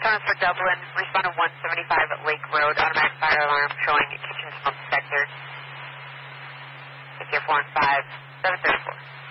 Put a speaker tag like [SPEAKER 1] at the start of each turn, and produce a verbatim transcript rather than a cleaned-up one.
[SPEAKER 1] seven for Dublin, respond to one seventy-five at Lake Road, automatic fire alarm showing kitchen pump sector. Take care four and five, seven thirty-four.